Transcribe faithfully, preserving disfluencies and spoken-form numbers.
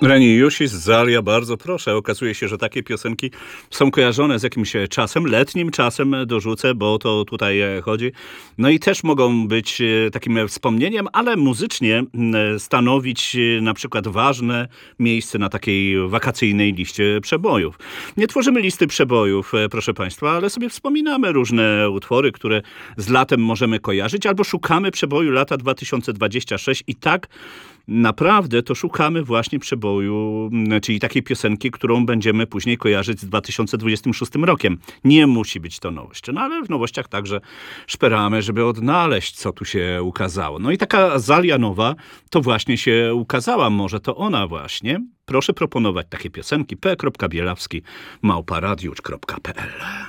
Reni Jusis, Zalia, bardzo proszę. Okazuje się, że takie piosenki są kojarzone z jakimś czasem, letnim czasem dorzucę, bo to tutaj chodzi. No i też mogą być takim wspomnieniem, ale muzycznie stanowić na przykład ważne miejsce na takiej wakacyjnej liście przebojów. Nie tworzymy listy przebojów, proszę Państwa, ale sobie wspominamy różne utwory, które z latem możemy kojarzyć, albo szukamy przeboju lata dwa tysiące dwudziestego szóstego i tak naprawdę to szukamy właśnie przeboju, czyli takiej piosenki, którą będziemy później kojarzyć z dwa tysiące dwudziestym szóstym rokiem. Nie musi być to nowość, no ale w nowościach także szperamy, żeby odnaleźć, co tu się ukazało. No i taka Zalia nowa to właśnie się ukazała, może to ona właśnie. Proszę proponować takie piosenki p kropka bielawski małpa radiusz kropka p l.